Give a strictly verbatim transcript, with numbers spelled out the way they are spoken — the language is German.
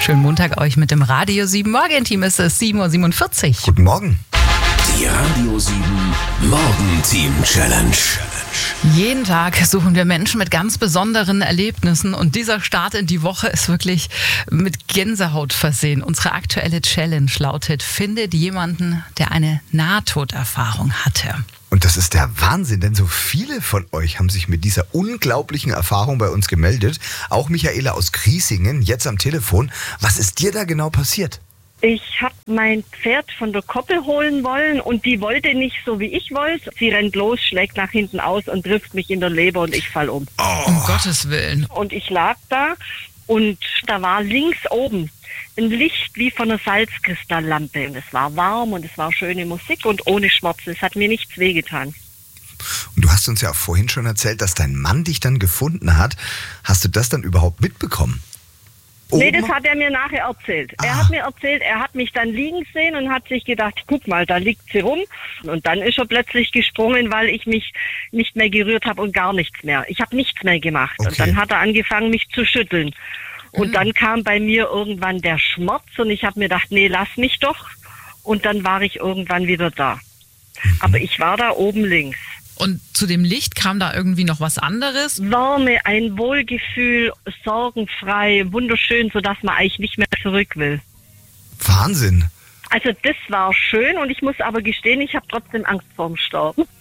Schönen Montag euch mit dem Radio sieben Morgenteam. Es ist sieben Uhr siebenundvierzig. Guten Morgen. Die Radio sieben Morgenteam Challenge. Jeden Tag suchen wir Menschen mit ganz besonderen Erlebnissen und dieser Start in die Woche ist wirklich mit Gänsehaut versehen. Unsere aktuelle Challenge lautet: Findet jemanden, der eine Nahtoderfahrung hatte. Und das ist der Wahnsinn, denn so viele von euch haben sich mit dieser unglaublichen Erfahrung bei uns gemeldet. Auch Michaela aus Griesingen, jetzt am Telefon. Was ist dir da genau passiert? Ich habe mein Pferd von der Koppel holen wollen und die wollte nicht so, wie ich wollte. Sie rennt los, schlägt nach hinten aus und trifft mich in der Leber und ich fall um. Oh. Um Gottes Willen. Und ich lag da und da war links oben ein Licht wie von einer Salzkristalllampe. Und es war warm und es war schöne Musik und ohne Schmerzen. Es hat mir nichts wehgetan. Und du hast uns ja vorhin schon erzählt, dass dein Mann dich dann gefunden hat. Hast du das dann überhaupt mitbekommen? Nee, das hat er mir nachher erzählt. Ah. Er hat mir erzählt, er hat mich dann liegen sehen und hat sich gedacht, guck mal, da liegt sie rum. Und dann ist er plötzlich gesprungen, weil ich mich nicht mehr gerührt habe und gar nichts mehr. Ich habe nichts mehr gemacht. Okay. Und dann hat er angefangen, mich zu schütteln. Und Mhm. dann kam bei mir irgendwann der Schmerz und ich habe mir gedacht, nee, lass mich doch. Und dann war ich irgendwann wieder da. Mhm. Aber ich war da oben links. Und zu dem Licht kam da irgendwie noch was anderes? Wärme, ein Wohlgefühl, sorgenfrei, wunderschön, sodass man eigentlich nicht mehr zurück will. Wahnsinn. Also das war schön und ich muss aber gestehen, ich habe trotzdem Angst vorm Sterben.